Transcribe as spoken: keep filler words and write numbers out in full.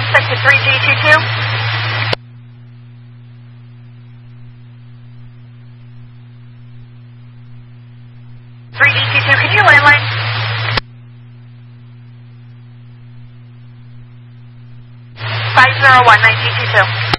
check to three G two two. three G two two, can you landline? five zero one nine G two two.